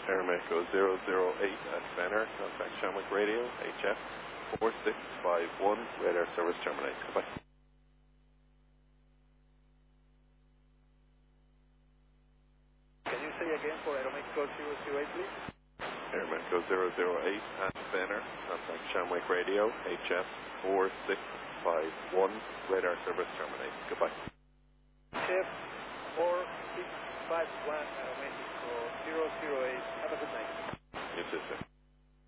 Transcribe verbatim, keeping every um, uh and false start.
Aeromexico zero zero eight at Banner, contact Shamrock Radio, H F four six five one, radar service terminated. Goodbye. Can you say again for Aeromexico zero zero eight, please? Aeromexico zero zero eight at Banner, contact Shamrock Radio, H F four six five one, radar service terminated. Goodbye. H F four six five one, Aeromexico zero zero eight. Have a good night. You too, sir.